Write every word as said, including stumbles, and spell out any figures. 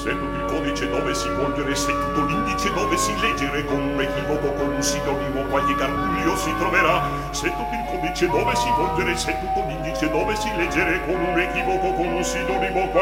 Se tutto il codice dove si volgere, se tutto l'indice dove si leggere, con un equivoco, con un sinonimo, qualche garbuglio si troverà. Se tutto il codice dove si volgere, se tutto l'indice dove si leggere, con un equivoco, con un sinonimo,